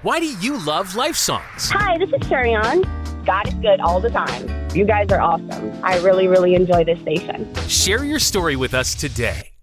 Why do you love Life Songs? Hi, this is Sherry-On. God is good all the time. You guys are awesome. I really, really enjoy this station. Share your story with us today.